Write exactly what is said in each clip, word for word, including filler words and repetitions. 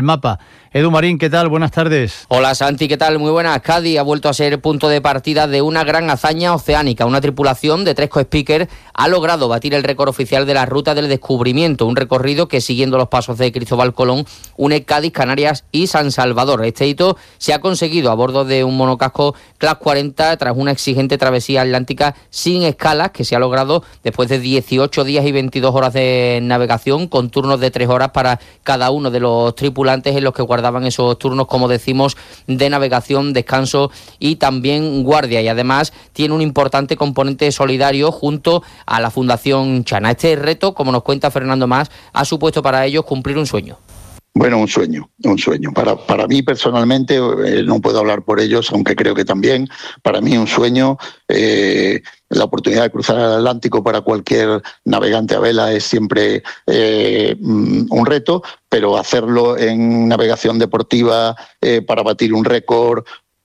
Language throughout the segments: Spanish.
El mapa. Edu Marín, ¿qué tal? Buenas tardes. Hola Santi, ¿qué tal? Muy buenas. Cádiz ha vuelto a ser punto de partida de una gran hazaña oceánica. Una tripulación de tres co-speakers ha logrado batir el récord oficial de la Ruta del Descubrimiento, un recorrido que, siguiendo los pasos de Cristóbal Colón, une Cádiz, Canarias y San Salvador. Este hito se ha conseguido a bordo de un monocasco Class cuarenta tras una exigente travesía atlántica sin escalas que se ha logrado después de dieciocho días y veintidós horas de navegación, con turnos de tres horas para cada uno de los tripulantes, en los que guardaban esos turnos, como decimos, de navegación, descanso y también guardia. Y además tiene un importante componente solidario junto a la Fundación Chana. Este reto, como nos cuenta Fernando Mas, ha supuesto para ellos cumplir un sueño. Bueno, un sueño, un sueño. Para, para mí personalmente, eh, no puedo hablar por ellos, aunque creo que también, para mí un sueño. Eh, la oportunidad de cruzar el Atlántico para cualquier navegante a vela es siempre eh, un reto, pero hacerlo en navegación deportiva eh, para batir un récord,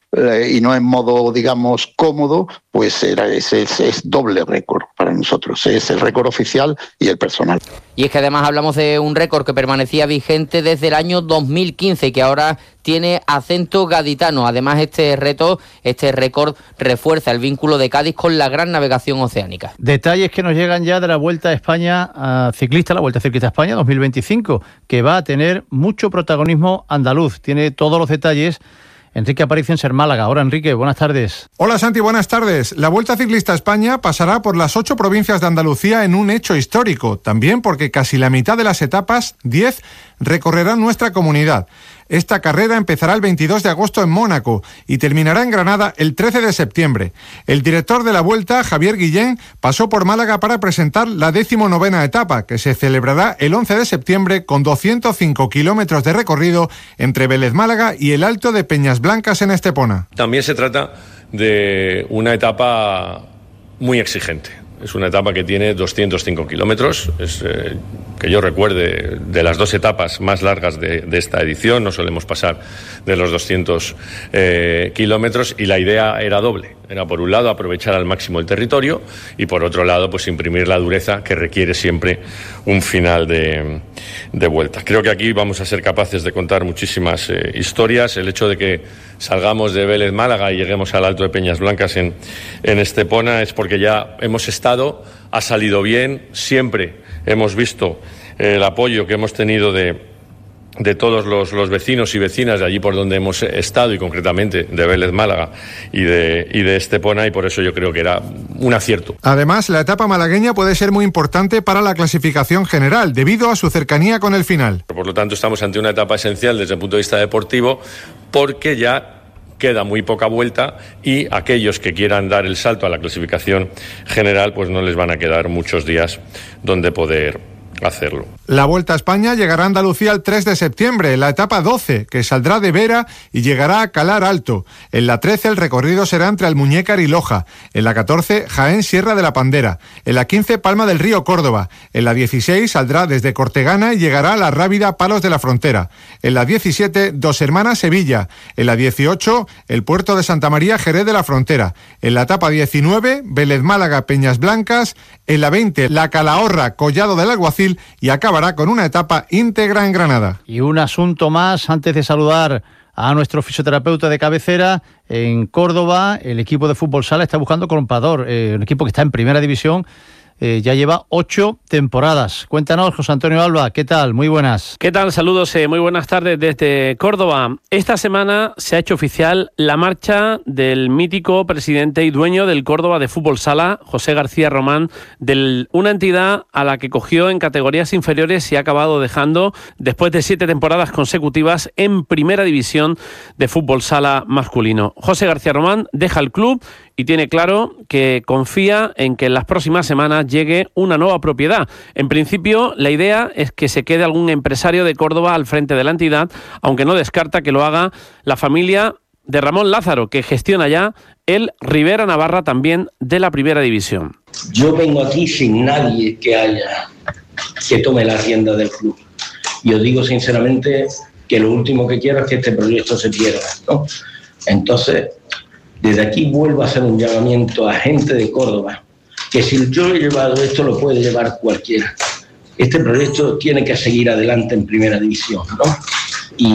y no en modo, digamos, cómodo, pues era, es, es, es doble récord para nosotros. Es el récord oficial y el personal. Y es que además hablamos de un récord que permanecía vigente desde el año dos mil quince y que ahora tiene acento gaditano. Además, este reto, este récord, refuerza el vínculo de Cádiz con la gran navegación oceánica. Detalles que nos llegan ya de la Vuelta a España a ciclista, la Vuelta Ciclista a España dos mil veinticinco, que va a tener mucho protagonismo andaluz. Tiene todos los detalles Enrique Aparicio en Ser Málaga. Ahora, Enrique, buenas tardes. Hola, Santi, buenas tardes. La Vuelta Ciclista a España pasará por las ocho provincias de Andalucía en un hecho histórico, también porque casi la mitad de las etapas, diez, recorrerán nuestra comunidad. Esta carrera empezará el veintidós de agosto en Mónaco y terminará en Granada el trece de septiembre. El director de la Vuelta, Javier Guillén, pasó por Málaga para presentar la decimonovena etapa, que se celebrará el once de septiembre con doscientos cinco kilómetros de recorrido entre Vélez Málaga y el Alto de Peñas Blancas en Estepona. También se trata de una etapa muy exigente. Es una etapa que tiene doscientos cinco kilómetros, es, eh, que yo recuerde, de las dos etapas más largas de, de esta edición. No solemos pasar de los doscientos eh, kilómetros, y la idea era doble. Era, por un lado, aprovechar al máximo el territorio, y por otro lado, pues imprimir la dureza que requiere siempre un final de, de vuelta. Creo que aquí vamos a ser capaces de contar muchísimas eh, historias. El hecho de que salgamos de Vélez Málaga y lleguemos al Alto de Peñas Blancas en, en Estepona es porque ya hemos estado, ha salido bien, siempre hemos visto eh, el apoyo que hemos tenido de de todos los, los vecinos y vecinas de allí por donde hemos estado, y concretamente de Vélez Málaga y de, y de Estepona, y por eso yo creo que era un acierto. Además, la etapa malagueña puede ser muy importante para la clasificación general, debido a su cercanía con el final. Por lo tanto, estamos ante una etapa esencial desde el punto de vista deportivo, porque ya queda muy poca vuelta, y aquellos que quieran dar el salto a la clasificación general, pues no les van a quedar muchos días donde poder hacerlo. La Vuelta a España llegará a Andalucía el tres de septiembre, en la etapa doce, que saldrá de Vera y llegará a Calar Alto. En la trece el recorrido será entre Almuñécar y Loja. En la catorce, Jaén Sierra de la Pandera. En la quince, Palma del Río Córdoba. En la dieciséis saldrá desde Cortegana y llegará a la Rábida Palos de la Frontera. En la diecisiete, Dos Hermanas Sevilla. En la dieciocho, el puerto de Santa María Jerez de la Frontera. En la etapa diecinueve, Vélez Málaga Peñas Blancas. En la veinte, La Calahorra Collado del Alguacil, y acabará con una etapa íntegra en Granada. Y un asunto más antes de saludar a nuestro fisioterapeuta de cabecera. En Córdoba, el equipo de fútbol sala está buscando colpador, eh, un equipo que está en primera división. Eh, ya lleva ocho temporadas. Cuéntanos, José Antonio Alba, ¿qué tal? Muy buenas. ¿Qué tal? Saludos, eh, muy buenas tardes desde Córdoba. Esta semana se ha hecho oficial la marcha del mítico presidente y dueño del Córdoba de Fútbol Sala, José García Román, de una entidad a la que cogió en categorías inferiores y ha acabado dejando, después de siete temporadas consecutivas, en primera división de Fútbol Sala masculino. José García Román deja el club y tiene claro que confía en que en las próximas semanas llegue una nueva propiedad. En principio, la idea es que se quede algún empresario de Córdoba al frente de la entidad, aunque no descarta que lo haga la familia de Ramón Lázaro, que gestiona ya el Rivera Navarra, también de la Primera División. Yo vengo aquí sin nadie que haya que tome la rienda del club. Y os digo sinceramente que lo último que quiero es que este proyecto se pierda, ¿no? Entonces, desde aquí vuelvo a hacer un llamamiento a gente de Córdoba, que si yo he llevado esto lo puede llevar cualquiera. Este proyecto tiene que seguir adelante en primera división, ¿no?